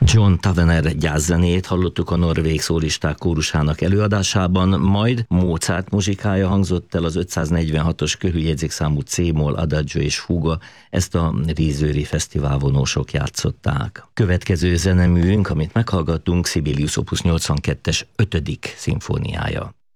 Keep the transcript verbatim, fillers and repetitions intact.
John Tavener gyászzenét hallottuk a norvég szólisták kórusának előadásában, majd Mozart muzsikája hangzott el az ötszáznegyvenhatos körüljegyzékszámú C-moll Adagio és Fuga, ezt a Rízőri Fesztivál vonósok játszották. Következő zeneműünk, amit meghallgattunk, Sibelius opus nyolcvankettes ötödik szimfóniája.